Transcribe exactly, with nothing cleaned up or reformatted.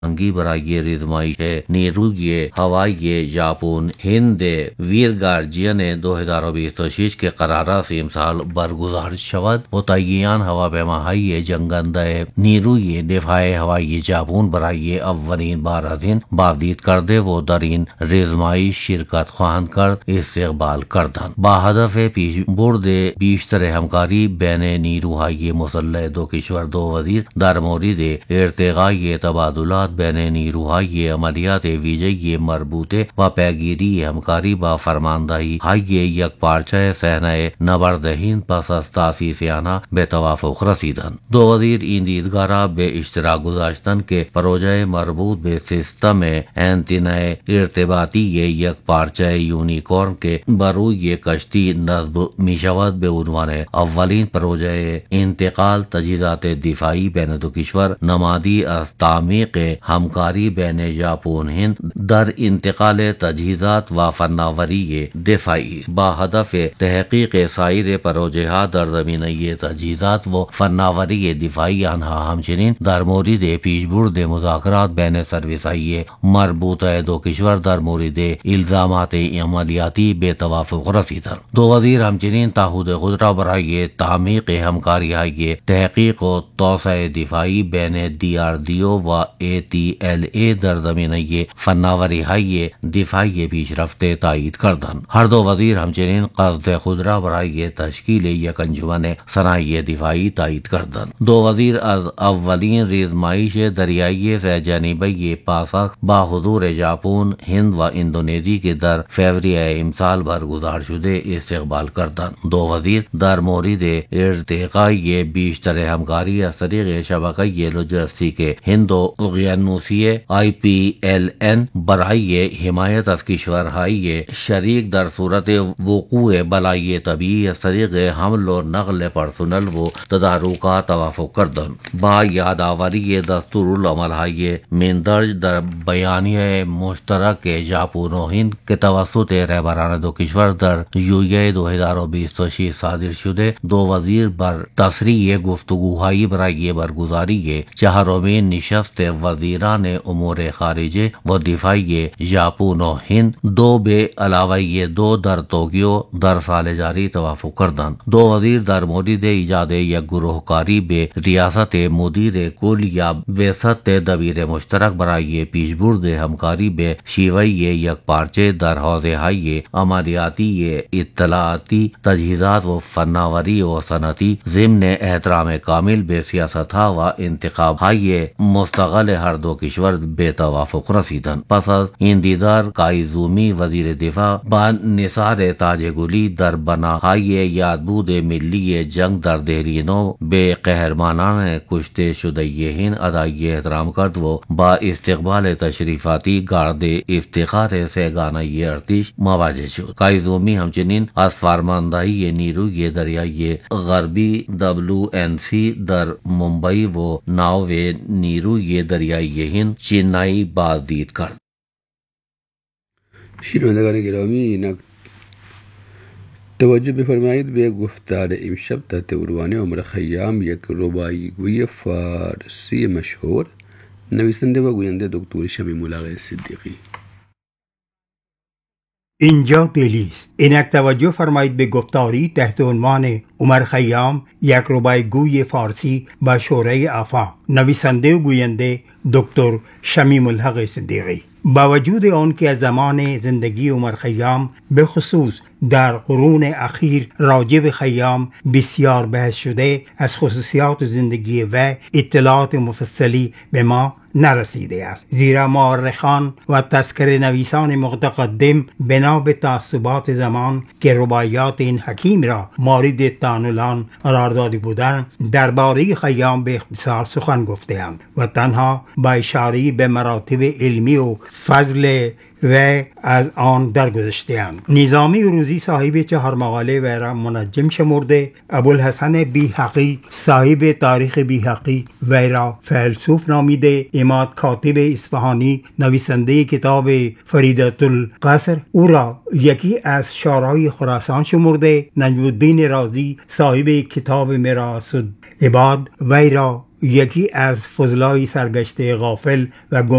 انگی برای ریزمایش نیروی هوایی ژاپن هند ویر گارجین دو هزار و بیست و شش که قرار است امسال برگزار شود متعین هواپیماهای جنگنده نیروی دفاع هوایی ژاپن برای اولین بار از این بازدید کرده و در این ریزمایش شرکت خواهند کرد استقبال کردند با هدف پیشبرد بیشتر همکاری بین نیروهای مسلح دو کشور. دو وزیر در مورد ارتقای تبادلات بین نیروهای عملیات ویژه مربوطه و پیگیری همکاری با فرماندهی های یک پارچه صحنه نبردهین پس از تاسیس آنها به توافق رسیدند. دو وزیر این دیدگاه به اشتراک گذاشتند که پروژه مربوط به سیستم انتنای ارتباطی یک پارچه یونیکورن که بر روی کشتی نصب می شود به عنوان اولین پروژه انتقال تجهیزات دفاعی بین دو کشور نمادی از تعمیق همکاری بین ژاپن هند در انتقال تجهیزات و فناوری دفاعی با هدف تحقیق سایر پروژه ها در زمینه تجهیزات و فناوری دفاعی. آنها همچنین در مورد پیشبرد مذاکرات بین سرویس های مربوطه دو کشور در مورد الزامات عملیاتی به توافق رسیدند. دو وزیر همچنین تعهد خود را برای تعمیق همکاری های تحقیق و توسعه دفاعی بین دی آر دی او و ای تی ایل ای در زمینه فناوری های دفاعی پیشرفت تایید کردند. هر دو وزیر همچنین قصد خود را برای تشکیل یک انجمن صنایع دفاعی تایید کردند. دو وزیر از اولین ریزمایش دریایی سه جانبه پاسخ با حضور ژاپن، هند و اندونزی که در فوریه امسال برگزار شده استقبال کردند. دو وزیر در مورد ارتقای بیشتر همکاری از طریق شبکه لوجستیک هند و اقیانوسی آی پی ال این برای حمایت از کشورهای شریک در صورت وقوع بلای طبیعی از طریق حمل و نقل پرسنل و تدارکات توافق کردند. با یادآوری دستورالعمل های مندرج در بیانیه مشترک ژاپن و هند که توسط رهبران دو کشور در ژوئیه دو هزار و بیست و شش صادر شده، دو وزیر بر تسریع گفتگوهای برای برگزاری چهارمین نشست وزیران امور خارجه و دفاعی ژاپن و هند دو به علاوه دو در توکیو در سال جاری توافق کردند. دو وزیر در مورد ایجاد یک گروهکاری به ریاست مدیر کل یا وسط دبیر مشترک برای پیشبرد همکاری به شیوه یک پارچه در حوزه های عملیاتی، اطلاعاتی، تجهیزات و فناوری و صنعتی ضمن احترام کامل به سیاست ها و انتخاب های مستقل هر دو کشور به توافق رسیدند. پس از این دیدار کایزومی وزیر دفاع با نثار تاج گلی در بناهای یادبود ملی جنگ در دهلی نو به قهرمانان کشته شده هند ادای احترام کرد و با استقبال تشریفاتی گارد افتخار سیگانه ارتش مواجه شد. کایزومی همچنین از فرماندهی نیروی دریایی غربی دبلیو این سی در ممبئی و ناو نیروی دریایی هند چینایی بازدید کرد. شنوندگان گرامی، نک توجه بفرمایید به گفتار امشب تحت عنوان عمر خیام، یک رباعیگوی فارسی مشهور، نویسنده و گوینده دکتر شمیم الحق صدیقی. اینجا دلی است. اینک توجه فرمایید به گفتاری تحت عنوان عمر خیام، یک رباعیگوی فارسی با شورای آفاق، نویسنده و گوینده دکتر شمیم الحق صدیقی. با وجود آن که از زمان زندگی عمر خیام به خصوص در قرون اخیر راجع به خیام بسیار بحث شده، از خصوصیات زندگی و اطلاعات مفصلی به ما نرسیده است، زیرا مورخان و تذکره نویسان متقدم بنا به تعصبات زمان که رباعیات این حکیم را مورد طعن‌العن قرار داده بودند درباره خیام به اختصار سخن گفته‌اند و تنها با اشاره به مراتب علمی و فضل و از آن درگذشته‌اند. نظامی روزی صاحب چهار مقاله و را منجم شمرده، ابوالحسن بیهقی صاحب تاریخ بیهقی و را فیلسوف نامیده، عماد کاتب اصفهانی نویسنده کتاب فریدت القصر او را یکی از شعرای خراسان شمرده، نجم الدین رازی صاحب کتاب میراث العباد و را یکی از فضلای سرگشته غافل و